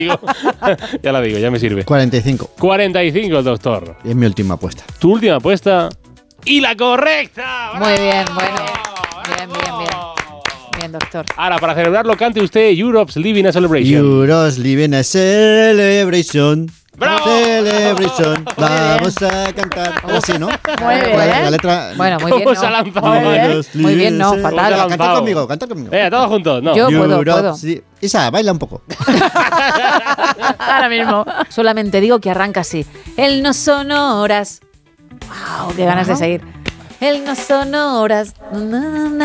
Ya la digo, ya me sirve. 45. 45 el doctor. Y es mi última apuesta. Tu última apuesta y la correcta. Muy bien, bueno. Bien. Bien, doctor. Ahora, para celebrarlo, cante usted Europe's Living a Celebration. Euro's living a celebration. ¡Bravo! Celebration. Vamos a cantar. Así, ¿no? Muy bien. La letra. Bueno, muy bien. ¿Cómo se ha No. lanzado? Muy bien, no, fatal. Canta conmigo. Venga, todos juntos. No. Yo puedo. Isa, baila un poco. Ahora mismo. Solamente digo que arranca así. Él no son horas. ¡Wow! ¡Qué ganas de seguir! Él no son horas.